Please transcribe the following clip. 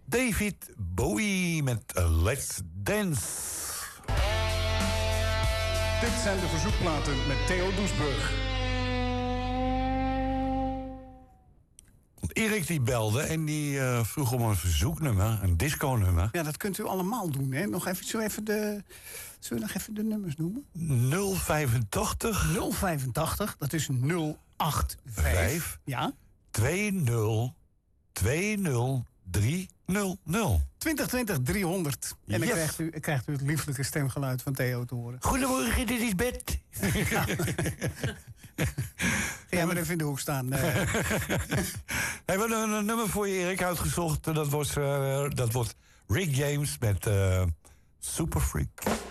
David Bowie met Let's Dance. Dit zijn de verzoekplaten met Theo Doesburg. Erik die belde en die vroeg om een verzoeknummer, een disco-nummer. Ja, dat kunt u allemaal doen, hè? Zullen we nog even de nummers noemen? 085. 085, dat is 085. Ja? 20 20 300. 2020 300. En dan krijgt u het lieflijke stemgeluid van Theo te horen. Goedemorgen, dit is Bet. Ga maar even in de hoek staan. We hebben een nummer voor je, Erik, uitgezocht. Dat wordt Rick James met Super Freak.